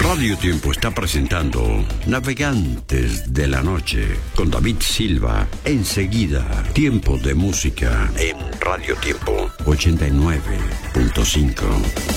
Radio Tiempo está presentando Navegantes de la Noche con David Silva. Enseguida, tiempo de música en Radio Tiempo 89.5.